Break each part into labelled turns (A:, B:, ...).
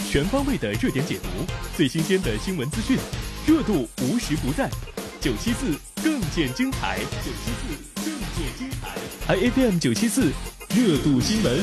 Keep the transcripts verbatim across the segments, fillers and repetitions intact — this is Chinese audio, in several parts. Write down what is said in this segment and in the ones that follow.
A: 全方位的热点解读，最新鲜的新闻资讯，热度无时不在。九七四更见精彩，九七四更见精彩。I F M 九七四热度新闻，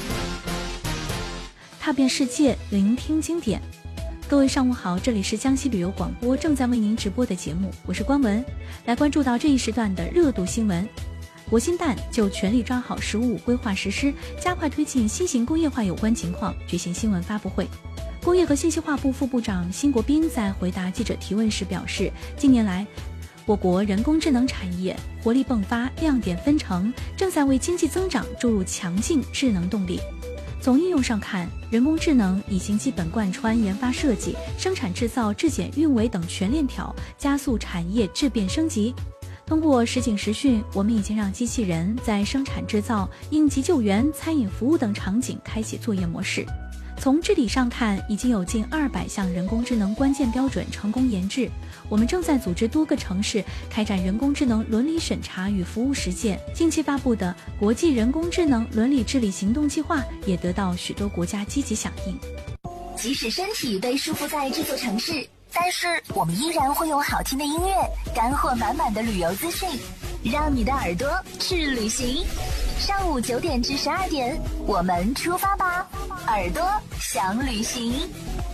B: 踏遍世界，聆听经典。各位上午好，这里是江西旅游广播正在为您直播的节目，我是关文，来关注到这一时段的热度新闻。国新办就全力抓好“十五五”规划实施，加快推进新型工业化有关情况举行新闻发布会。工业和信息化部副部长辛国斌在回答记者提问时表示，近年来我国人工智能产业活力迸发，亮点纷呈，正在为经济增长注入强劲智能动力。从应用上看，人工智能已经基本贯穿研发设计、生产制造、质检运维等全链条，加速产业质变升级。通过实景实训，我们已经让机器人在生产制造、应急救援、餐饮服务等场景开启作业模式。从治理上看，已经有近二百项人工智能关键标准成功研制。我们正在组织多个城市开展人工智能伦理审查与服务实践。近期发布的国际人工智能伦理治理行动计划也得到许多国家积极响应。
C: 即使身体被束缚在这座城市，但是我们依然会有好听的音乐，干货满满的旅游资讯，让你的耳朵去旅行。上午九点至十二点，我们出发吧，耳朵想旅行。